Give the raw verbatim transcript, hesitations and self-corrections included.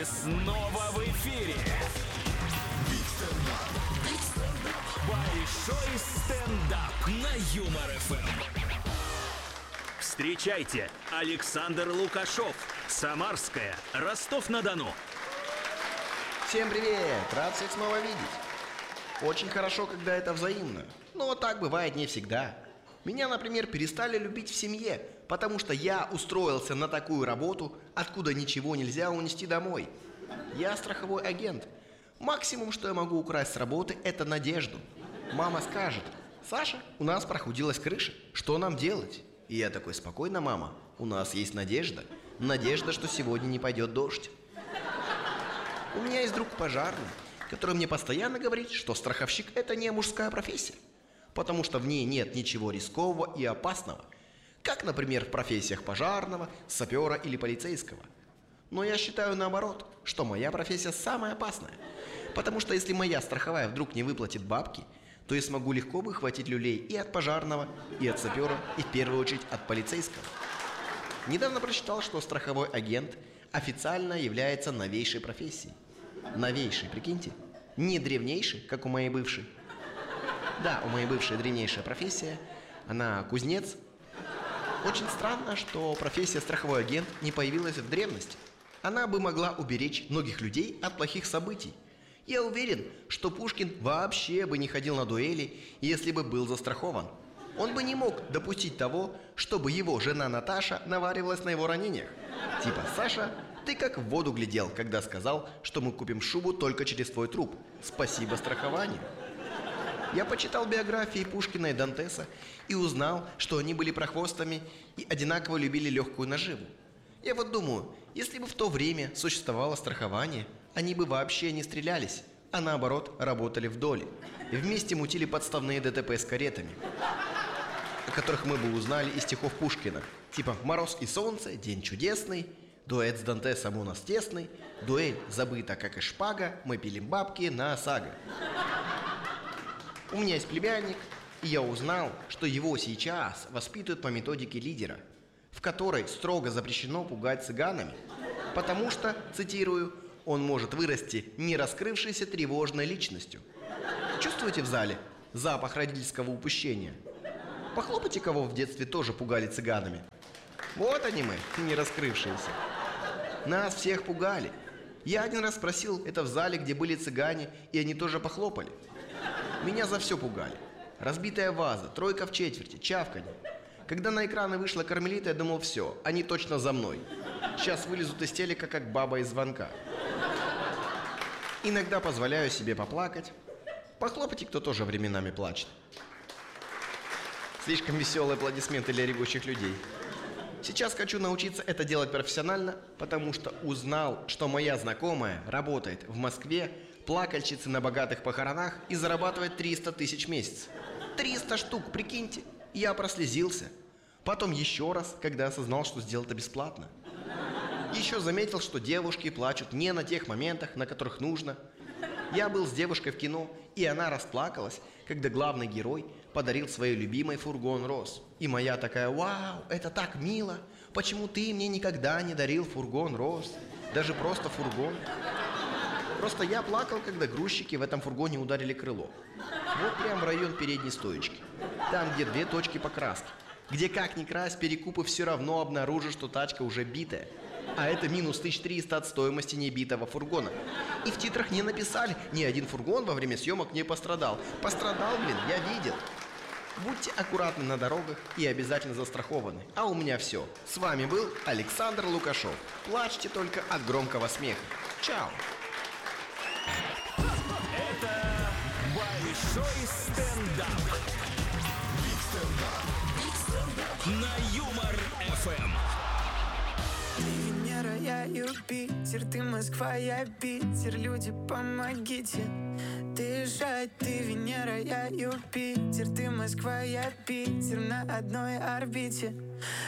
снова в эфире. Большой стендап на Юмор эф эм. Встречайте, Александр Лукашов, Самарская, Ростов-на-Дону. Всем привет! Рад всех снова видеть. Очень хорошо, когда это взаимно. Но так бывает не всегда. Меня, например, перестали любить в семье, потому что я устроился на такую работу, откуда ничего нельзя унести домой. Я страховой агент. Максимум, что я могу украсть с работы, это надежду. Мама скажет: «Саша, у нас прохудилась крыша, что нам делать?» И я такой: «Спокойно, мама, у нас есть надежда. Надежда, что сегодня не пойдет дождь». У меня есть друг пожарный, который мне постоянно говорит, что страховщик – это не мужская профессия, потому что в ней нет ничего рискового и опасного, как, например, в профессиях пожарного, сапера или полицейского. Но я считаю наоборот, что моя профессия самая опасная, потому что если моя страховая вдруг не выплатит бабки, то я смогу легко выхватить люлей и от пожарного, и от сапера, и в первую очередь от полицейского. Недавно прочитал, что страховой агент официально является новейшей профессией. Новейшей, прикиньте. Не древнейшей, как у моей бывшей. Да, у моей бывшей древнейшая профессия. Она кузнец. Очень странно, что профессия страховой агент не появилась в древности. Она бы могла уберечь многих людей от плохих событий. Я уверен, что Пушкин вообще бы не ходил на дуэли, если бы был застрахован. Он бы не мог допустить того, чтобы его жена Наташа наваривалась на его ранениях. Типа: «Саша, ты как в воду глядел, когда сказал, что мы купим шубу только через твой труп. Спасибо страхованию». Я почитал биографии Пушкина и Дантеса и узнал, что они были прохвостами и одинаково любили легкую наживу. Я вот думаю, если бы в то время существовало страхование, они бы вообще не стрелялись, а наоборот работали в доле. Вместе мутили подставные ДТП с каретами, о которых мы бы узнали из стихов Пушкина. Типа: «Мороз и солнце, день чудесный, дуэт с Дантесом у нас тесный, дуэль забыта, как и шпага, мы пилим бабки на ОСАГО». У меня есть племянник, и я узнал, что его сейчас воспитывают по методике лидера, в которой строго запрещено пугать цыганами, потому что, цитирую, он может вырасти не раскрывшейся тревожной личностью. Чувствуете в зале запах родительского упущения? Похлопайте, кого в детстве тоже пугали цыганами. Вот они мы, не раскрывшиеся. Нас всех пугали. Я один раз спросил это в зале, где были цыгане, и они тоже похлопали. Меня за все пугали. Разбитая ваза, тройка в четверти, чавканье. Когда на экраны вышла Кармелита, я думал: все, они точно за мной. Сейчас вылезут из телека, как баба из звонка. Иногда позволяю себе поплакать. Похлопайте, кто тоже временами плачет. Слишком веселые аплодисменты для ревущих людей. Сейчас хочу научиться это делать профессионально, потому что узнал, что моя знакомая работает в Москве плакальщицей на богатых похоронах и зарабатывает триста тысяч в месяц. триста штук, прикиньте. Я прослезился. Потом еще раз, когда осознал, что сделал это бесплатно. Еще заметил, что девушки плачут не на тех моментах, на которых нужно. Я был с девушкой в кино, и она расплакалась, когда главный герой подарил своей любимой фургон роз. И моя такая: «Вау, это так мило! Почему ты мне никогда не дарил фургон роз? Даже просто фургон». Просто я плакал, когда грузчики в этом фургоне ударили крыло. Вот прям в район передней стоечки. Там, где две точки покраски. Где как ни крась, перекупы все равно обнаружат, что тачка уже битая. А это минус тысяча триста от стоимости небитого фургона. И в титрах не написали: ни один фургон во время съемок не пострадал. Пострадал, блин, я видел. Будьте аккуратны на дорогах и обязательно застрахованы. А у меня все. С вами был Александр Лукашов. Плачьте только от громкого смеха. Чао. Это большой стендап. Биг стендап. Биг стендап. На Юмор эф эм. Ты Венера, я Юпитер, ты Москва, я Питер. Люди, помогите дышать. Ты Венера, я Юпитер, ты Москва, я Питер. На одной орбите.